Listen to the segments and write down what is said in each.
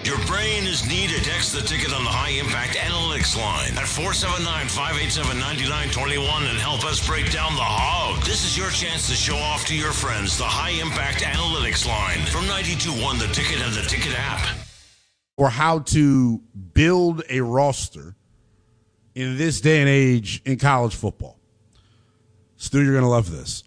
Your brain is needed. Text the ticket on the High Impact Analytics line at 479-587-9921 and help us break down the hog. This is your chance to show off to your friends the High Impact Analytics line from 92.1 The Ticket and the Ticket app. Or how to build a roster in this day and age in college football. Stu, you're going to love this.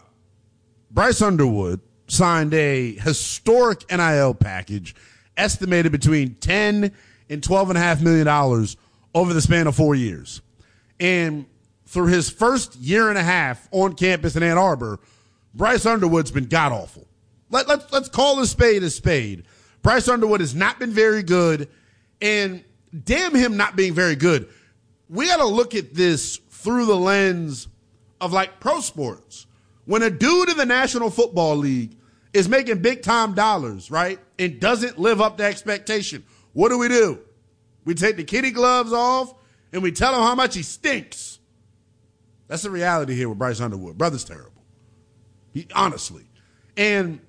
Bryce Underwood signed a historic NIL package estimated between $10 and $12.5 million over the span of 4 years. And through his first year and a half on campus in Ann Arbor, Bryce Underwood's been god-awful. Let's call a spade a spade. Bryce Underwood has not been very good, and damn him not being very good. We got to look at this through the lens of like pro sports. When a dude in the National Football League is making big-time dollars, right, and doesn't live up to expectation, what do? We take the kitty gloves off, and we tell him how much he stinks. That's the reality here with Bryce Underwood. Brother's terrible. Honestly. And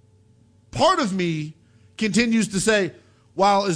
part of me continues to say, while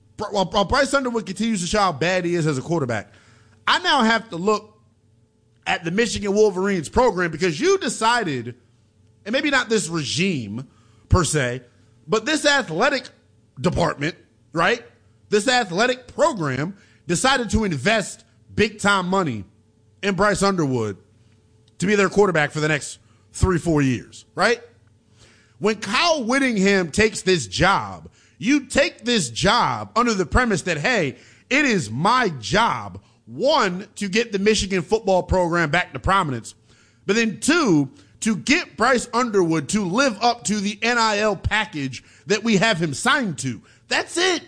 Bryce Underwood continues to show how bad he is as a quarterback, I now have to look at the Michigan Wolverines program because you decided, and maybe not this regime per se, but this athletic department, right? This athletic program decided to invest big-time money in Bryce Underwood to be their quarterback for the next 3-4 years, right? When Kyle Whittingham takes this job, you take this job under the premise that, hey, it is my job, one, to get the Michigan football program back to prominence, but then two, to get Bryce Underwood to live up to the NIL package that we have him signed to. That's it.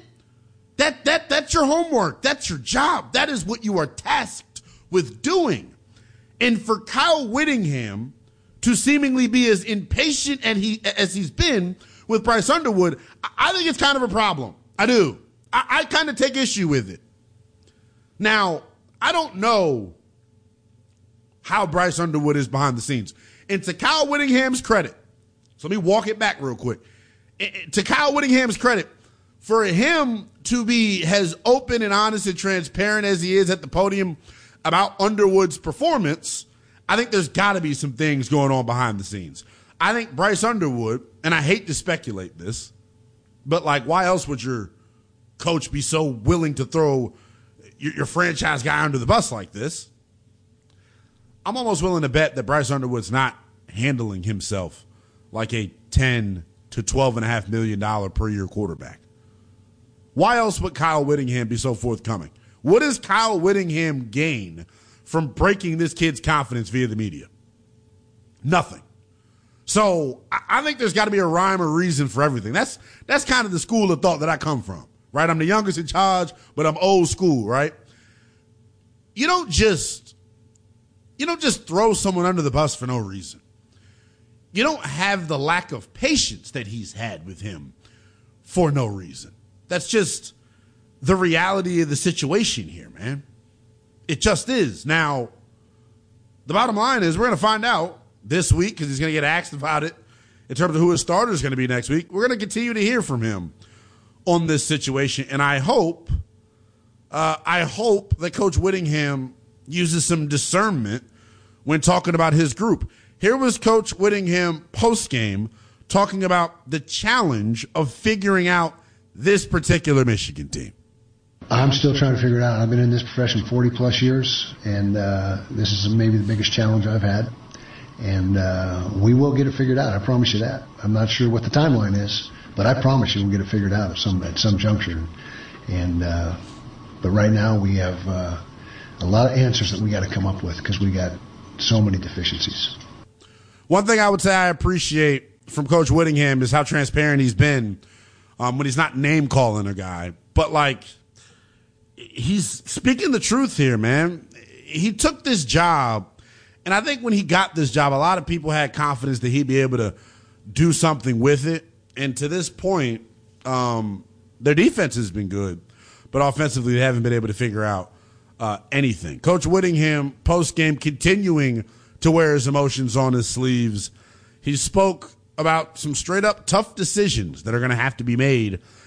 That's your homework. That's your job. That is what you are tasked with doing. And for Kyle Whittingham to seemingly be as impatient as he's been with Bryce Underwood, I think it's kind of a problem. I do. I kind of take issue with it. Now, I don't know how Bryce Underwood is behind the scenes. And to Kyle Whittingham's credit, so let me walk it back real quick. To Kyle Whittingham's credit, for him to be as open and honest and transparent as he is at the podium about Underwood's performance, I think there's got to be some things going on behind the scenes. I think Bryce Underwood, and I hate to speculate this, but like, why else would your coach be so willing to throw your franchise guy under the bus like this? I'm almost willing to bet that Bryce Underwood's not handling himself like a $10 to $12.5 million per year quarterback. Why else would Kyle Whittingham be so forthcoming? What does Kyle Whittingham gain from breaking this kid's confidence via the media? Nothing. So I think there's got to be a rhyme or reason for everything. That's kind of the school of thought that I come from, right? I'm the youngest in charge, but I'm old school, right? You don't just throw someone under the bus for no reason. You don't have the lack of patience that he's had with him for no reason. That's just the reality of the situation here, man. It just is. Now, the bottom line is we're going to find out this week because he's going to get asked about it in terms of who his starter is going to be next week. We're going to continue to hear from him on this situation, and I hope that Coach Whittingham uses some discernment when talking about his group. Here was Coach Whittingham post-game talking about the challenge of figuring out this particular Michigan team. I'm still trying to figure it out. I've been in this profession 40-plus years, and this is maybe the biggest challenge I've had. And we will get it figured out. I promise you that. I'm not sure what the timeline is, but I promise you we'll get it figured out at some juncture. And but right now we have a lot of answers that we got to come up with because we got so many deficiencies. One thing I would say I appreciate from Coach Whittingham is how transparent he's been when he's not name-calling a guy. But, like, he's speaking the truth here, man. He took this job, and I think when he got this job, a lot of people had confidence that he'd be able to do something with it. And to this point, their defense has been good, but offensively they haven't been able to figure out anything. Coach Whittingham, post-game, continuing to wear his emotions on his sleeves. He spoke about some straight-up tough decisions that are going to have to be made